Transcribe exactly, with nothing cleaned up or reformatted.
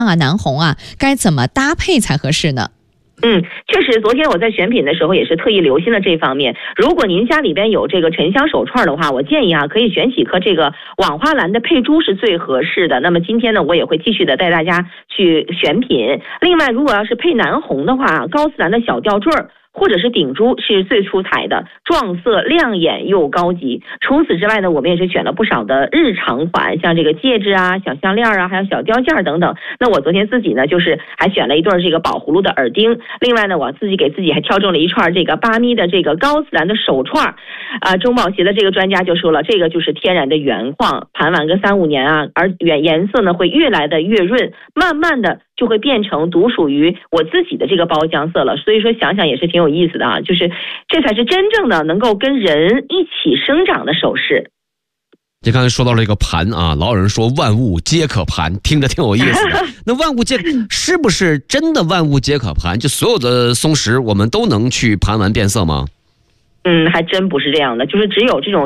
啊、南红啊，该怎么搭配才合适呢？ 嗯，确实，昨天我在选品的时候也是特意留心了这方面。如果您家里边有这个沉香手串的话，我建议啊，可以选几颗这个网花蓝的配珠是最合适的。那么今天呢，我也会继续的带大家去选品。另外，如果要是配南红的话，高丝蓝的小吊坠儿或者是顶珠是最出彩的，撞色亮眼又高级。除此之外呢，我们也是选了不少的日常款，像这个戒指啊、小项链啊，还有小吊件等等。那我昨天自己呢，就是还选了一对这个宝葫芦的耳钉。另外呢，我自己给自己还挑中了一串这个巴咪的这个高丝蓝的手串。啊，中宝协的这个专家就说了，这个就是天然的原矿，盘完个三五年啊，而原颜色呢会越来的越润，慢慢的就会变成独属于我自己的这个包浆色了。所以说想想也是挺有意思的啊，就是这才是真正的能够跟人一起生长的首饰。 你刚才说到了一个盘啊，老有人说万物皆可盘，听着挺有意思的。那万物皆是不是真的万物皆可盘？就所有的松石我们都能去盘完变色吗？ 嗯，还真不是这样的，就是只有这种